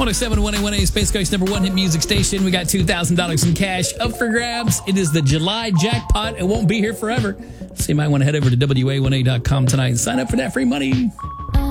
107.1A Space Coast number one hit music station. We got $2,000 in cash up for grabs. It is the July jackpot. It won't be here forever. So you might want to head over to WA1A.com tonight and sign up for that free money.